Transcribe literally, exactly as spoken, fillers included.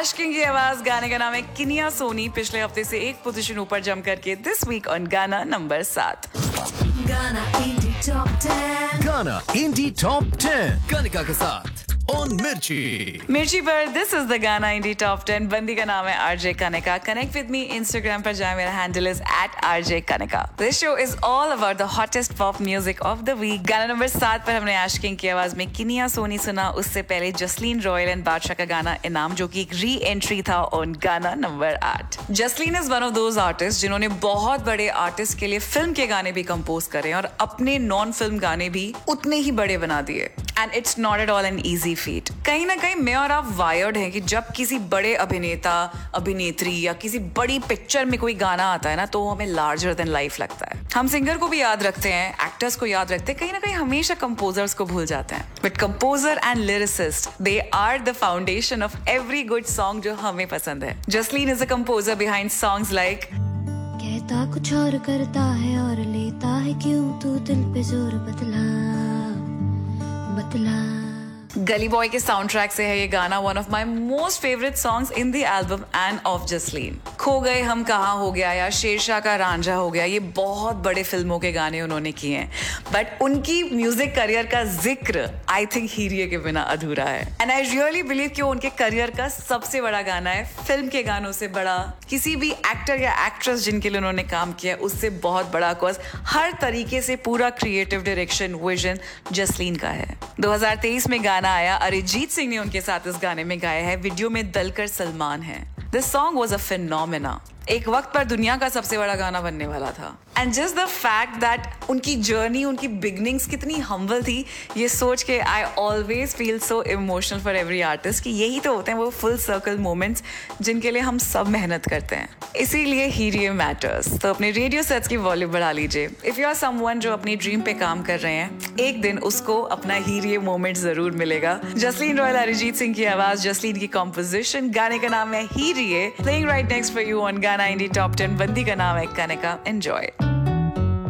आशिकीन की आवाज, गाने का नाम है किनिया सोनी। पिछले हफ्ते से एक पोजीशन ऊपर जम करके दिस वीक ऑन गाना नंबर सात। गाना इंडी टॉप टेन। गाना इंडी टॉप टेन कनिका के साथ ऑन मिर्ची मिर्ची पर दिस इज द गाना इंडी टॉप टेन। बंदी का नाम है RJ Kanika. Connect with me Instagram पर जाए, मेरा handle is eight RJ Kanika. This show is all about the hottest pop music of the week. गाना नंबर सात पर हमने आशिकीन की आवाज में किनिया सोनी सुना। उससे पहले जसलीन रॉयल एंड बादशाह का गाना इनाम, जो कि एक री एंट्री था ऑन गाना नंबर आठ। Jasleen is one of those artist जिन्होंने बहुत बड़े आर्टिस्ट के लिए फिल्म के गाने भी कंपोज करे और अपने नॉन फिल्म गाने भी उतने ही बड़े बना दिए। And it's not at all an easy feet. कहीं ना कहीं मैं और आप वायर्ड हैं कि जब किसी बड़े अभिनेता अभिनेत्री या किसी बड़ी पिक्चर में कोई गाना आता है ना, तो हमें लार्जर देन लाइफ लगता है। हम सिंगर को भी याद रखते हैं, एक्टर्स को याद रखते हैं, कहीं ना कहीं हमेशा कंपोजर्स को भूल जाते हैं। But composer and lyricist, they are the foundation of every good song जो हमें पसंद है। Jasleen is a composer behind songs like कहता कुछ और करता है और लेता है क्यों तू दिल पे जोर, बतला बतला। गली बॉय के साउंड ट्रैक से है ये गाना, one of my most favourite songs in the album end of Jasleen. खो गए हम कहाँ हो गया या शेरशाह का रांझा हो गया, ये बहुत बड़े फिल्मों के गाने उन्होंने किए हैं। बट उनकी म्यूजिक करियर का जिक्र आई थिंक हीरिये के बिना अधूरा है। एंड आई रियली बिलीव कि उनके करियर का सबसे बड़ा गाना है। फिल्म के गानों से बड़ा, किसी भी एक्टर या एक्ट्रेस जिनके लिए उन्होंने काम किया उससे बहुत बड़ा, कॉज हर तरीके से पूरा क्रिएटिव डायरेक्शन विजन जसलीन का है। दो हज़ार तेईस में गाना आया, अरिजीत सिंह ने उनके साथ इस गाने में गाया है। वीडियो में दलकर सलमान है। This song was a phenomena. एक वक्त पर दुनिया का सबसे बड़ा गाना बनने वाला था। And just the fact that उनकी जर्नी, उनकी बिगनिंग्स कितनी हम्बल थी, ये सोच के I always feel so emotional for every artist कि यही तो होते हैं वो फुल सर्कल मोमेंट्स जिनके लिए हम सब मेहनत करते हैं। इसीलिए हीरिये मैटर्स। तो अपने रेडियो सेट्स की वॉल्यूम बढ़ा लीजिए। इफ यू आर समवन जो अपनी ड्रीम पे काम कर रहे हैं, एक दिन उसको अपना हीरिये मोमेंट जरूर मिलेगा। जसलीन रॉयल, अरिजीत सिंह की आवाज, जसलीन की कॉम्पोजिशन, गाने का नाम है हीरिये। Playing right next for you on गाना इंडी टॉप टेन। बंदी का नाम है कनिका। एंजॉय।